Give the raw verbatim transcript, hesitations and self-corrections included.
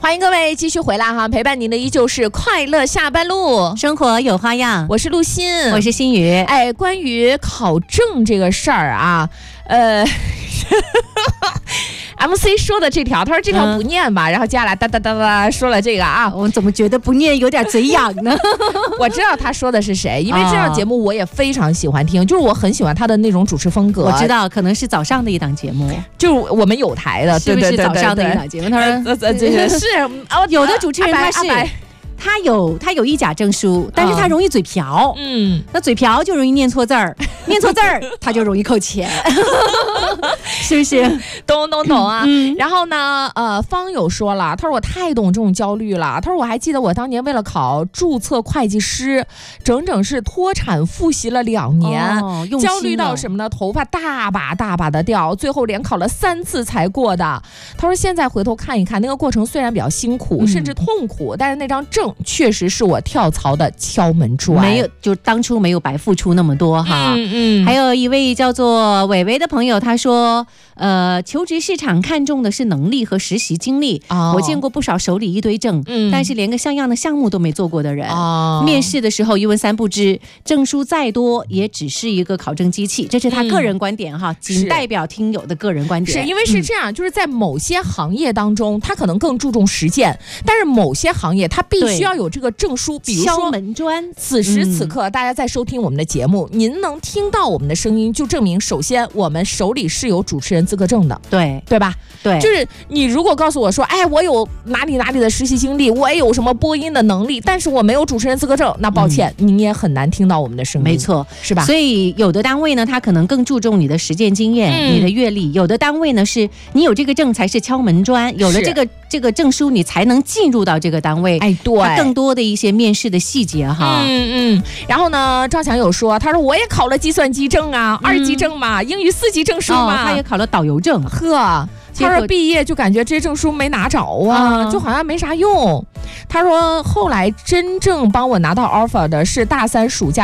欢迎各位继续回来哈，陪伴您的依旧是快乐下班路， 生活有花样。 我是陆欣， 我是心雨。 哎，关于考证这个事儿啊，呃。M C 说的这条，他说这条不念吧，嗯、然后接下来哒哒哒哒说了这个啊， 我怎么觉得不念有点嘴痒呢？ 我知道他说的是谁，因为这档节目我也非常喜欢听，哦、就是我很喜欢他的那种主持风格。 我知道，可能是早上的一档节目， 就是我们有台的， 是不是早上的一档节目？他说这个是哦， 有的主持人他是。他有他有一甲证书，但是他容易嘴瓢，嗯，那嘴瓢就容易念错字儿，念错字儿他就容易扣钱，是不是？ 懂懂懂啊！嗯、然后呢，呃，方友说了，他说我太懂这种焦虑了。他说我还记得我当年为了考注册会计师，整整是脱产复习了两年，哦、焦虑到什么呢？头发大把大把的掉，最后连考了三次才过的。他说现在回头看一看，那个过程虽然比较辛苦，嗯、甚至痛苦，但是那张证确实是我跳槽的敲门砖， 没有，就当初没有白付出那么多哈。嗯嗯。还有一位叫做伟伟的朋友，他说，呃，求职市场看重的是能力和实习经历。哦、我见过不少手里一堆证，嗯、但是连个像样的项目都没做过的人。哦、面试的时候一问三不知，证书再多也只是一个考证机器。这是他个人观点哈，嗯、仅代表听友的个人观点。 是因为是这样，嗯、就是在某些行业当中，他可能更注重实践，但是某些行业他必须要有这个证书，比如说敲门砖。 此时此刻，嗯、大家在收听我们的节目，您能听到我们的声音，就证明首先我们手里是有主持人资格证的， 对对吧？ 对， 就是你如果告诉我说，哎，我有哪里哪里的实习经历，我也有什么播音的能力，但是我没有主持人资格证，那抱歉，嗯、你也很难听到我们的声音， 没错， 是吧？ 所以有的单位呢，他可能更注重你的实践经验，嗯、你的阅历；有的单位呢，是你有这个证才是敲门砖，有了这个这个证书，你才能进入到这个单位。 哎，对， 更多的一些面试的细节哈。 嗯嗯。然后呢，赵强有说，他说我也考了计算机证啊，嗯、二级证嘛，英语四级证书嘛， 哦、他也考了导游证。 呵。他说毕业就感觉这证书没拿着啊，嗯、就好像没啥用。他说后来真正帮我拿到 offer 的是大三暑假